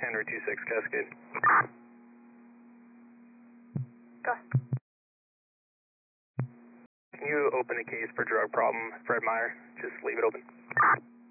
Henry 26 Cascade. Go. Can you open a case for drug problem, Fred Meyer? Just leave it open.